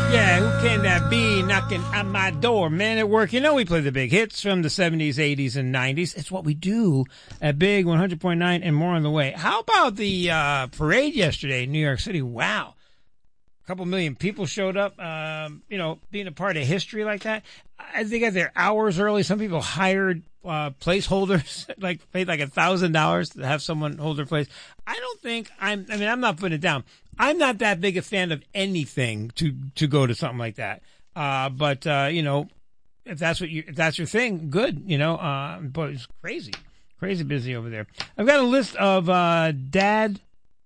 Yeah, who can that be knocking on my door? Man at Work. You know we play the big hits from the 70s, 80s, and 90s. It's what we do at Big 100.9 and more on the way. How about the parade yesterday in New York City? Wow. A couple million people showed up, being a part of history like that. I think they got there hours early. Some people hired placeholders, paid like $1,000 to have someone hold their place. I'm not putting it down. I'm not that big a fan of anything to go to something like that. But if that's your thing, good, but it's crazy busy over there. I've got a list of, dad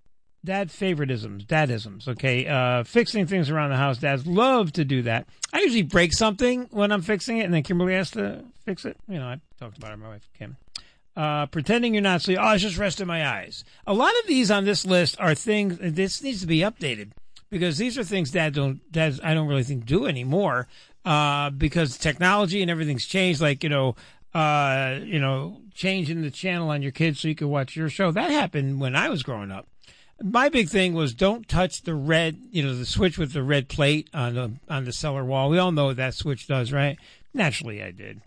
dadisms, okay? Fixing things around the house. Dads love to do that. I usually break something when I'm fixing it, and then Kimberly has to fix it. I talked about it with my wife, Kim. Pretending you're not asleep. Oh, it's just resting my eyes. A lot of these on this list are things, this needs to be updated, because these are things dads I don't really think do anymore, because technology and everything's changed, changing the channel on your kids so you can watch your show. That happened when I was growing up. My big thing was don't touch the red, the switch with the red plate on the cellar wall. We all know what that switch does, right? Naturally, I did.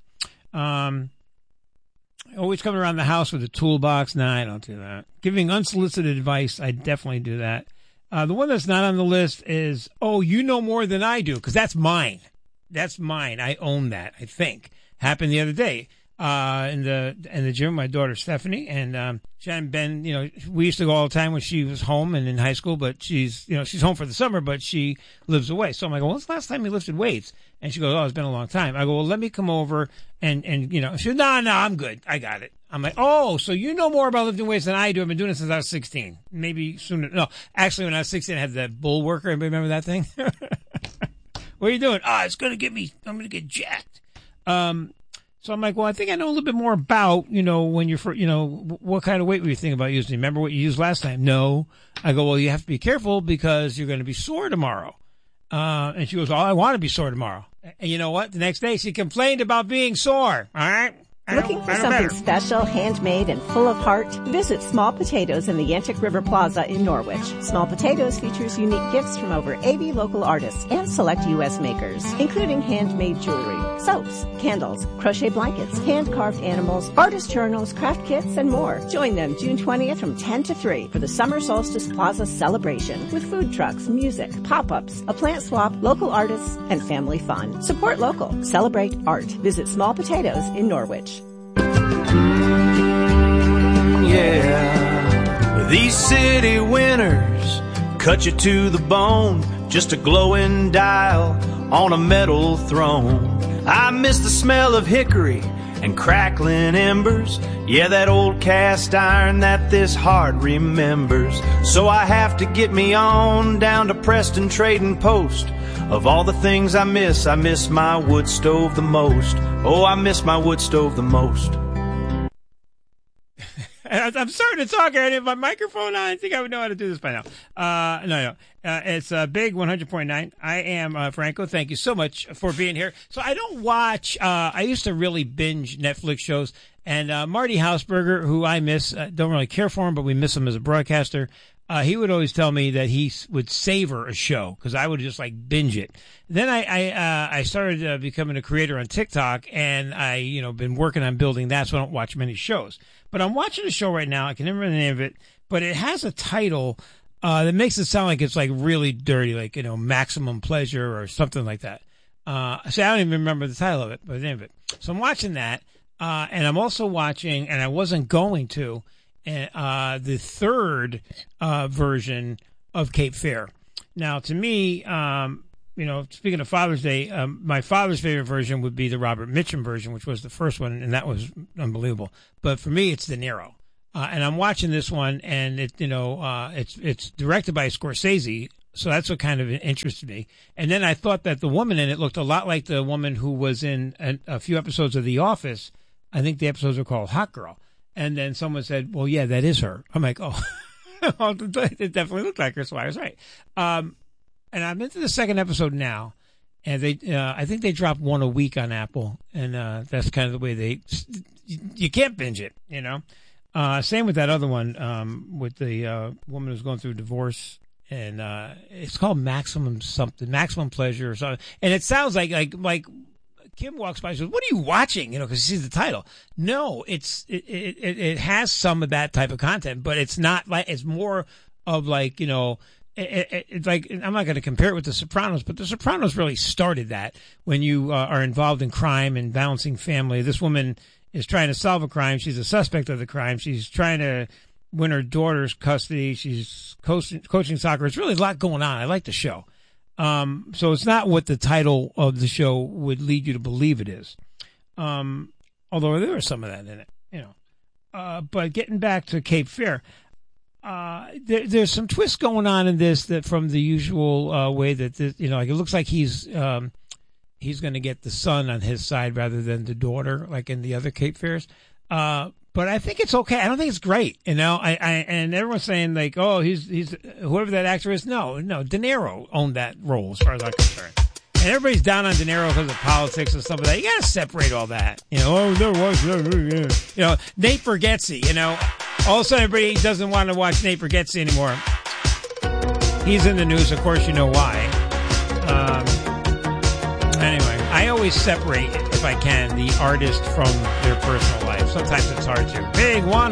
Always coming around the house with a toolbox. Nah, I don't do that. Giving unsolicited advice, I definitely do that. The one that's not on the list is, you know more than I do, because that's mine. That's mine. I own that, I think. Happened the other day. In the gym, my daughter Stephanie and she hadn't been, we used to go all the time when she was home and in high school, but she's home for the summer, but she lives away. So I'm like, when's the last time you lifted weights? And she goes, it's been a long time. I go, well, let me come over and she said, no, I'm good. I got it. I'm like, so you know more about lifting weights than I do. I've been doing it since I was 16. Maybe sooner. No, actually, when I was 16, I had that bull worker. Anybody remember that thing? What are you doing? I'm going to get jacked. So I'm like, well, I think I know a little bit more about, when you're, what kind of weight were you thinking about using? Remember what you used last time? No. I go, well, you have to be careful because you're going to be sore tomorrow. And she goes, I want to be sore tomorrow. And you know what? The next day she complained about being sore. All right. Looking for something special, handmade, and full of heart? Visit Small Potatoes in the Yantic River Plaza in Norwich. Small Potatoes features unique gifts from over 80 local artists and select U.S. makers, including handmade jewelry, soaps, candles, crochet blankets, hand-carved animals, artist journals, craft kits, and more. Join them June 20th from 10 to 3 for the Summer Solstice Plaza celebration with food trucks, music, pop-ups, a plant swap, local artists, and family fun. Support local. Celebrate art. Visit Small Potatoes in Norwich. Yeah, these city winters cut you to the bone, just a glowing dial on a metal throne. I miss the smell of hickory and crackling embers, yeah, that old cast iron that this heart remembers. So I have to get me on down to Preston Trading Post. Of all the things I miss my wood stove the most. Oh, I miss my wood stove the most. I'm starting to talk here. I didn't have my microphone on. I think I would know how to do this by now. No. It's Big 100.9. I am Franco. Thank you so much for being here. So I don't watch, I used to really binge Netflix shows. And Marty Hausberger, who I miss, don't really care for him, but we miss him as a broadcaster. He would always tell me that he would savor a show because I would just binge it. Then I started becoming a creator on TikTok, and I been working on building that, so I don't watch many shows. But I'm watching a show right now. I can never remember the name of it, but it has a title that makes it sound like it's really dirty, Maximum Pleasure or something like that. I don't even remember the title of it, but the name of it. So I'm watching that, and I'm also watching, and I wasn't going to, the third version of Cape Fear. Now, to me, speaking of Father's Day, my father's favorite version would be the Robert Mitchum version, which was the first one, and that was unbelievable. But for me, it's De Niro. And I'm watching this one, and it's directed by Scorsese, so that's what kind of interested me. And then I thought that the woman in it looked a lot like the woman who was in a few episodes of The Office. I think the episodes are called Hot Girl. And then someone said, well, yeah, that is her. I'm like, it definitely looked like her, so I was right. And I'm into the second episode now, and I think they drop one a week on Apple, and that's kind of the way you can't binge it, Same with that other one, with the woman who's going through divorce, and it's called Maximum Pleasure or something. And it sounds like Kim walks by and says, "What are you watching?" Because she sees the title. No, it has some of that type of content, but it's not like, it's more of like, it's like, I'm not going to compare it with The Sopranos, but The Sopranos really started that when you are involved in crime and balancing family. This woman is trying to solve a crime. She's a suspect of the crime. She's trying to win her daughter's custody. She's coaching soccer. It's really a lot going on. I like the show. So it's not what the title of the show would lead you to believe it is. Although there was some of that in it, but getting back to Cape Fear, there's some twists going on in this that from the usual way that this, like it looks like he's going to get the son on his side rather than the daughter, like in the other Cape Fears. But I think it's okay. I don't think it's great, and everyone's saying like, oh, he's whoever that actor is. No, De Niro owned that role as far as I'm concerned. And everybody's down on De Niro because of politics and stuff like that. You got to separate all that. There was, Nate Bargatze, all of a sudden everybody doesn't want to watch Nate Bargatze anymore. He's in the news, of course, you know why. Anyway, I always separate, if I can, the artist from their personal life. Sometimes it's hard to. Big 100.